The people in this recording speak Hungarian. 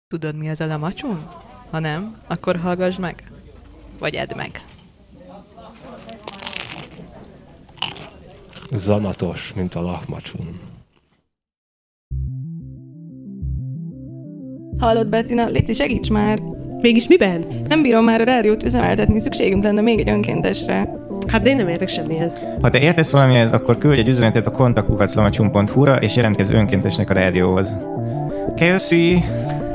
Tudod, mi az a lamacsun? Ha nem, akkor hallgass meg. Vagy edd meg. Zamatos, mint a lahmacsun. Hallod, Bettina? Léci, segíts már! Mégis miben? Nem bírom már a rádiót üzemeltetni, szükségünk lenne még egy önkéntesre. Hát de én nem értek semmihez. Ha te értesz valamihez, akkor küldj egy üzenetet a kontaktkukac.lamacsun.hu-ra és jelentkezz önkéntesnek a rádióhoz. Kelsey!